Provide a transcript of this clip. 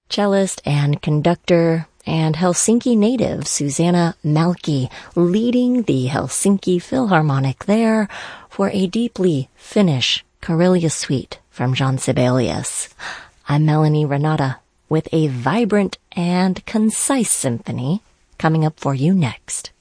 Cellist and conductor and Helsinki native Susanna Malki leading the Helsinki Philharmonic there for a deeply Finnish Karelia suite from Jean Sibelius. I'm Melanie Renata with a vibrant and concise symphony coming up for you next.